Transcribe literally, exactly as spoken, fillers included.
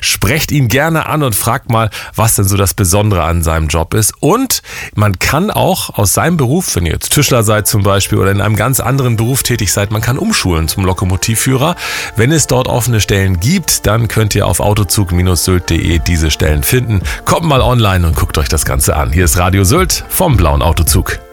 Sprecht ihn gerne an und fragt mal, was denn so das Besondere an seinem Job ist. Und man kann auch aus seinem Beruf, wenn ihr jetzt Tischler seid zum Beispiel oder in einem ganz anderen Beruf tätig seid, man kann umschulen zum Lokomotivführer. Wenn es dort offene Stellen gibt, dann könnt ihr auf autozug Bindestrich sylt punkt de diese Stellen finden. Kommt mal online und guckt euch das Ganze an. Hier ist Radio Sylt vom Blauen Autozug.